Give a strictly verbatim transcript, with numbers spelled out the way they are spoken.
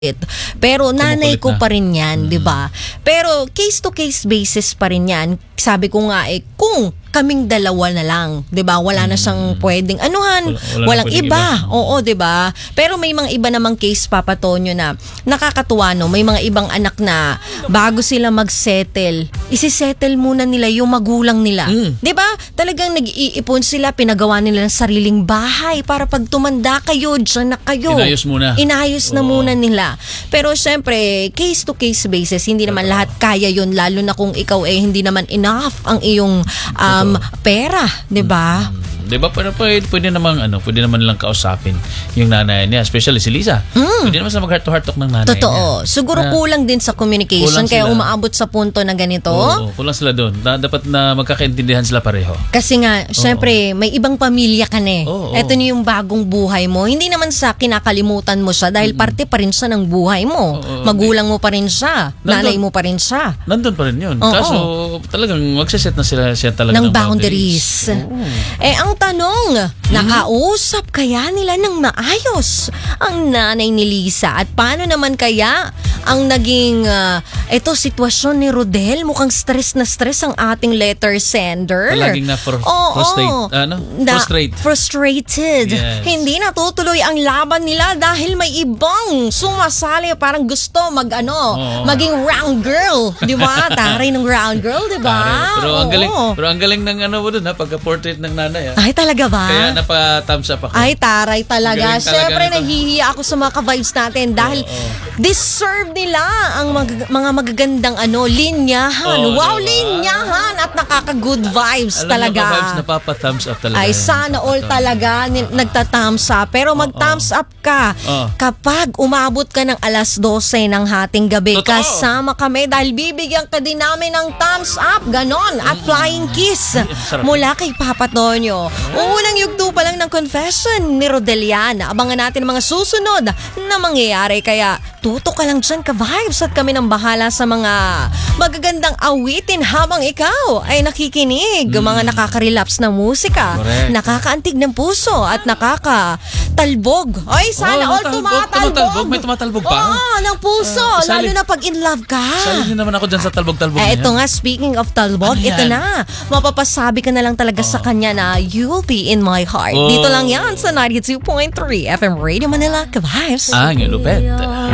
Pero nanay Kumukulit ko na. pa rin yan, Mm. 'di ba? Pero case to case basis pa rin yan. Sabi ko nga eh, kung kaming dalawa na lang, 'di ba? Wala na siyang pwedeng anuhan, Wala- wala na walang pwedeng iba. iba. Oo, 'di ba? Pero may mga iba namang case, Papa Tonyo, na nakakatuwa, no. May mga ibang anak na bago sila mag-settle, isi-settle muna nila yung magulang nila. Mm. 'Di ba? Talagang nag-iipon sila, pinagawa nila ng sariling bahay para pag tumanda kayo, diyan na kayo. Inayos muna. Inayos na Oo. muna nila. Pero syempre, case to case basis, hindi naman lahat kaya yun, lalo na kung ikaw eh hindi naman enough ang iyong um, pera, 'di ba? Di ba? Pero pwede, pwede naman ano, pwede naman lang kausapin yung nanay niya, especially si Lisa. Mm. Pwede naman sa mag-heart to heart talk ng nanay Totoo. niya. Siguro Na- kulang din sa communication Kulang kaya sila. umaabot sa punto na ganito. Oo, kulang sila doon. Da- dapat na magkakaintindihan sila pareho. Kasi nga, syempre, may ibang pamilya ka na eh. Oo, oo. Ito na yung bagong buhay mo. Hindi naman sa kinakalimutan mo siya dahil parte pa rin siya ng buhay mo. Oo, Magulang mo pa rin siya. Nandun- Nanay mo pa rin siya. Nandun pa rin yun. Oo. Kaso talagang magsiset na sila siya talaga Ng ng boundaries. Oo. Eh, ang tanong, nakausap kaya nila ng maayos ang nanay ni Lisa? At paano naman kaya ang naging uh, eto sitwasyon ni Rodel? Mukhang stress na stress ang ating letter sender. Palaging na fr- Oo, frustrate. oo. Ano? Na- Frustrate. Frustrated. Yes. Hindi natutuloy ang laban nila dahil may ibang sumasali, parang gusto mag ano, Oo. maging round girl, 'di ba? Taray ng round girl, 'di ba? Pare, Pero ang Oo. galing, pero ang galing ng ano mo doon ha, pagka-portrait ng nanay ha. Ay, talaga ba? Kaya napa-thumbs up ako. Ay, taray talaga. Galing talaga Siyempre, nito. nahihiya ako sa mga ka-vibes natin dahil Oo. deserve nila ang mag- mga magagandang ano, linyahan. Oo, Wow, diba? linyahan at nakaka-good vibes Alam talaga. niyo, vibes, napapa-thumbs up talaga. Ay, yan. sana all Napapa-thumbs. talaga ni- nagta-thumbs up. Pero mag-thumbs up ka Oo. kapag umabot ka ng alas dose ng hating gabi. Totoo. Kasama kami dahil bibigyan ka din namin ng thumbs up, ganon, at flying kiss sarap. mula kay Papa Tonyo. Unang yugto pa lang ng confession ni Rodelian. Abangan natin ang mga susunod na mangyayari. Kaya tutok ka lang dyan ka-vibes at kami nang bahala sa mga magagandang awitin habang ikaw ay nakikinig. Mga nakaka-relapse na musika, Correct. nakakaantig ng puso at nakaka-talbog. Ay, sana Oh, all tumatalbog. tumatalbog. Tumatalbog? May tumatalbog pa? Oo, ng puso. Ah, lalo isali- na pag in love ka. Sali din naman ako dyan sa talbog-talbog Eh, na ito yan. nga, speaking of talbog, Ano ito yan? na. Mapapasabi ka na lang talaga sa kanya na you'll be in my heart. Oh. Dito lang yan sa ninety-two point three F M Radio Manila, ka-vibes. Ah, ang lupet.